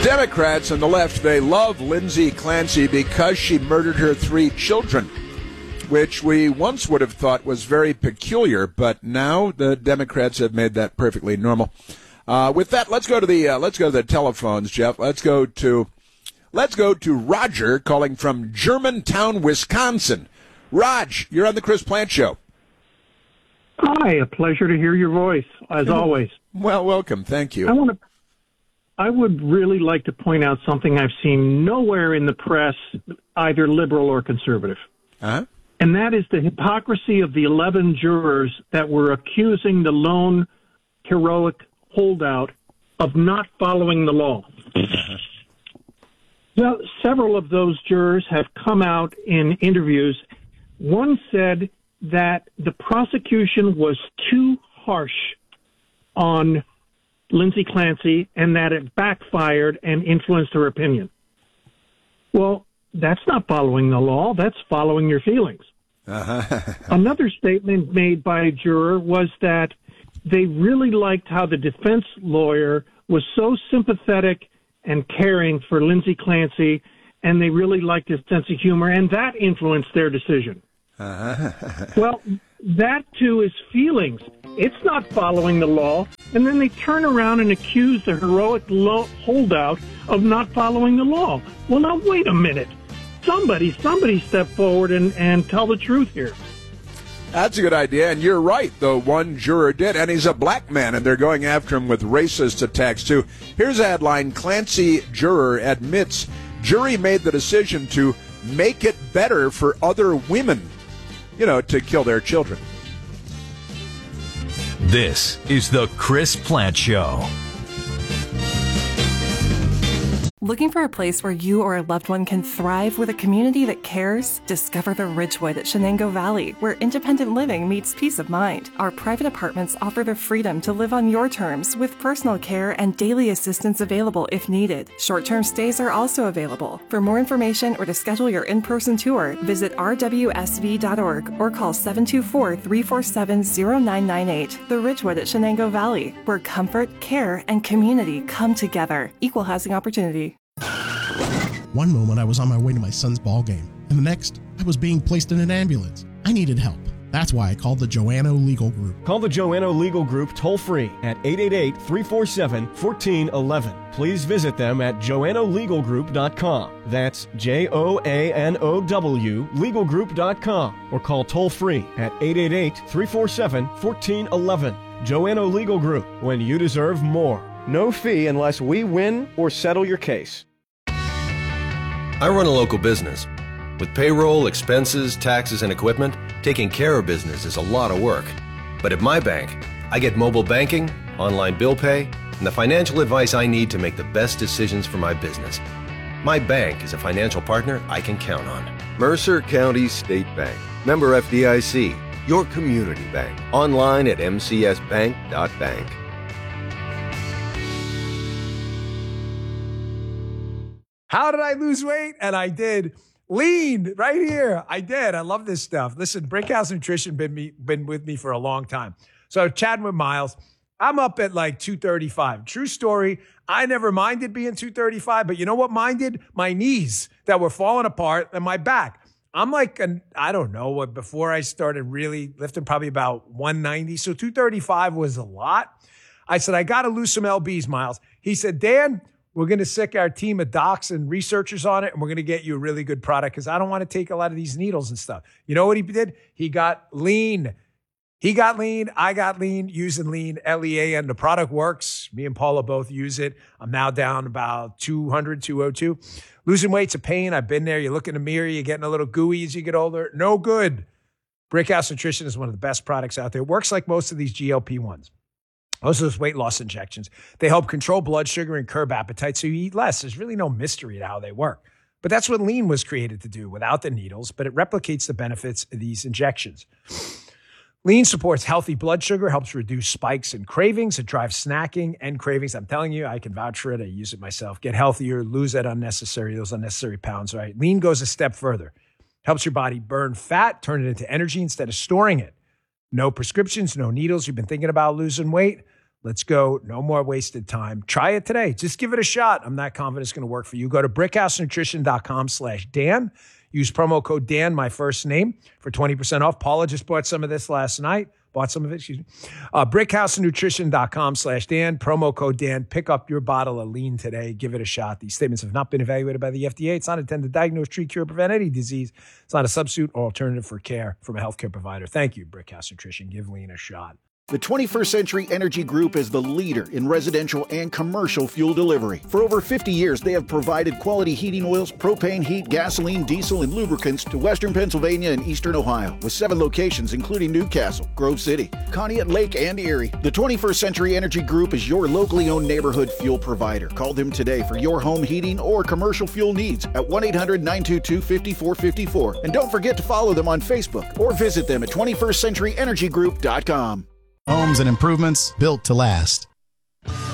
Democrats and the left, they love Lindsay Clancy because she murdered her 3 children, which we once would have thought was very peculiar, but now the Democrats have made that perfectly normal. With that, let's go to the telephones, Jeff. Let's go to Roger calling from Germantown, Wisconsin. Raj, you're on the Chris Plante Show. Hi, a pleasure to hear your voice, as always. Well, welcome. Thank you. I would really like to point out something I've seen nowhere in the press, either liberal or conservative. Uh-huh. And that is the hypocrisy of the 11 jurors that were accusing the lone heroic holdout of not following the law. Uh-huh. Well, several of those jurors have come out in interviews. One said that the prosecution was too harsh on Lindsay Clancy and that it backfired and influenced her opinion. Well, that's not following the law. That's following your feelings. Uh-huh. Another statement made by a juror was that they really liked how the defense lawyer was so sympathetic and caring for Lindsay Clancy, and they really liked his sense of humor, and that influenced their decision. Uh-huh. Well, that too is feelings. It's not following the law. And then they turn around and accuse the heroic holdout of not following the law. Well, now, wait a minute. Somebody step forward and tell the truth here. That's a good idea, and you're right, though one juror did, and he's a black man, and they're going after him with racist attacks, too. Here's a headline: Clancy juror admits jury made the decision to make it better for other women, to kill their children. This is the Chris Plante Show. Looking for a place where you or a loved one can thrive with a community that cares? Discover the Ridgewood at Shenango Valley, where independent living meets peace of mind. Our private apartments offer the freedom to live on your terms with personal care and daily assistance available if needed. Short-term stays are also available. For more information or to schedule your in-person tour, visit rwsv.org or call 724-347-0998. The Ridgewood at Shenango Valley, where comfort, care, and community come together. Equal housing opportunity. One moment I was on my way to my son's ball game, and the next I was being placed in an ambulance. I needed help. That's why I called the Joanno Legal Group. Call the Joanno Legal Group toll-free at 888-347-1411. Please visit them at joannolegalgroup.com. That's JOANOW legalgroup.com, or call toll-free at 888-347-1411. Joanno Legal Group, when you deserve more. No fee unless we win or settle your case. I run a local business. With payroll, expenses, taxes, and equipment, taking care of business is a lot of work. But at my bank, I get mobile banking, online bill pay, and the financial advice I need to make the best decisions for my business. My bank is a financial partner I can count on. Mercer County State Bank. Member FDIC. Your community bank. Online at mcsbank.bank. How did I lose weight? And I did. Lean right here. I did. I love this stuff. Listen, Brickhouse Nutrition been with me for a long time. So chatting with Miles, I'm up at like 235. True story. I never minded being 235, but you know what minded? My knees that were falling apart and my back. I'm like, I don't know, before I started really lifting, probably about 190. So 235 was a lot. I said, I got to lose some LBs, Miles. He said, Dan, we're going to sick our team of docs and researchers on it, and we're going to get you a really good product because I don't want to take a lot of these needles and stuff. You know what he did? He got lean. He got lean. I got lean using lean, LEA, and the product works. Me and Paula both use it. I'm now down about 200, 202. Losing weight's a pain. I've been there. You look in the mirror, you're getting a little gooey as you get older. No good. Brickhouse Nutrition is one of the best products out there. It works like most of these GLP-1s. Most of those weight loss injections, they help control blood sugar and curb appetite so you eat less. There's really no mystery to how they work. But that's what lean was created to do without the needles, but it replicates the benefits of these injections. Lean supports healthy blood sugar, helps reduce spikes and cravings. It drives snacking and cravings. I'm telling you, I can vouch for it. I use it myself. Get healthier, lose those unnecessary pounds, right? Lean goes a step further. Helps your body burn fat, turn it into energy instead of storing it. No prescriptions, no needles. You've been thinking about losing weight? Let's go. No more wasted time. Try it today. Just give it a shot. I'm not confident it's going to work for you. Go to brickhousenutrition.com/Dan. Use promo code Dan, my first name, for 20% off. Paula just bought some of this last night. brickhousenutrition.com/Dan, promo code Dan. Pick up your bottle of Lean today. Give it a shot. These statements have not been evaluated by the FDA. It's not intended to diagnose, treat, cure, prevent any disease. It's not a substitute or alternative for care from a healthcare provider. Thank you, Brickhouse Nutrition. Give Lean a shot. The 21st Century Energy Group is the leader in residential and commercial fuel delivery. For over 50 years, they have provided quality heating oils, propane, heat, gasoline, diesel, and lubricants to Western Pennsylvania and Eastern Ohio, with 7 locations including Newcastle, Grove City, Conneaut Lake, and Erie. The 21st Century Energy Group is your locally owned neighborhood fuel provider. Call them today for your home heating or commercial fuel needs at 1-800-922-5454. And don't forget to follow them on Facebook or visit them at 21stcenturyenergygroup.com. Homes and improvements built to last.